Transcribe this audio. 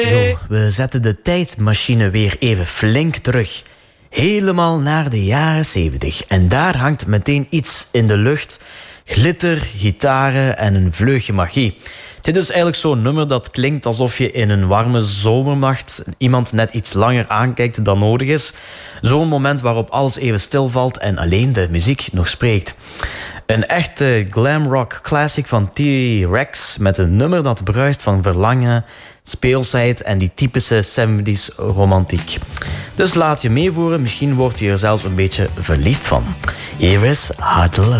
Zo, we zetten de tijdmachine weer even flink terug. Helemaal naar de jaren 70. En daar hangt meteen iets in de lucht. Glitter, gitaren en een vleugje magie. Dit is eigenlijk zo'n nummer dat klinkt alsof je in een warme zomernacht iemand net iets langer aankijkt dan nodig is. Zo'n moment waarop alles even stilvalt en alleen de muziek nog spreekt. Een echte glamrock classic van T-Rex met een nummer dat bruist van verlangen, speelsheid en die typische 70s romantiek. Dus laat je meevoeren, misschien word je er zelfs een beetje verliefd van. Hier is Hard Love.